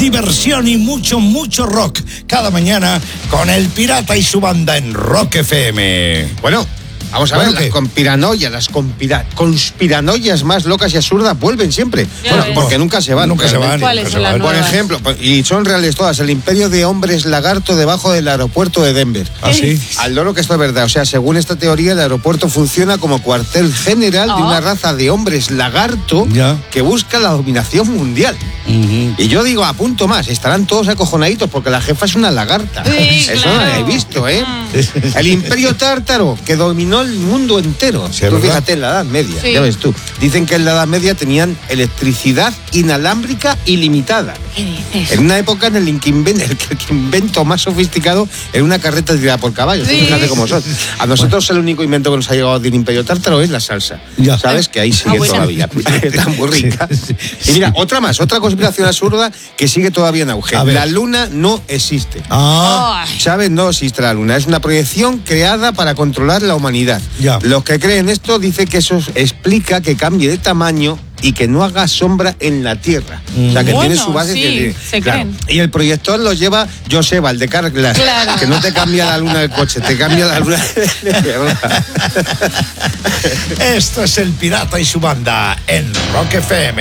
diversión y mucho, mucho rock. Cada mañana con El Pirata y su banda en Rock FM. Bueno, vamos a ver, las conspiranoias más locas y absurdas vuelven siempre. Bueno, porque nunca se van. ¿Cuáles son las Por nuevas? ejemplo, y son reales todas, el imperio de hombres lagarto debajo del aeropuerto de Denver. ¿Ah, sí? Al loro que esto es verdad. O sea, según esta teoría, el aeropuerto funciona como cuartel general de una raza de hombres lagarto que busca la dominación mundial. Y yo digo, apunto más, estarán todos acojonaditos porque la jefa es una lagarta. Sí, Eso claro. no lo habéis visto, ¿eh? El imperio tártaro, que dominó el mundo entero. Sí, Tú ¿verdad? fíjate, en la Edad Media, Sí. ya ves tú. Dicen que en la Edad Media tenían electricidad inalámbrica ilimitada. ¿Qué dices? En una época en el que el invento más sofisticado era una carreta tirada por caballos. Sí. Tú fíjate cómo son. A nosotros el único invento que nos ha llegado del imperio tártaro es la salsa. Ya. ¿Sabes? Que ahí sigue bueno. todavía. Está muy rica. Y mira, otra conspiración absurda que sigue todavía en auge. A ver. La luna no existe. Ah, Ay. ¿Sabes? No existe la luna. Es una proyección creada para controlar la humanidad. Ya. Los que creen esto dicen que eso explica que cambie de tamaño y que no haga sombra en la Tierra. O sea, que Bueno, tiene su base. sí, se creen. Y el proyector lo lleva Joseba, el de Carglass. Claro. Que no te cambia la luna del coche, te cambia la luna de verdad. esto es El Pirata y su banda en Rock FM.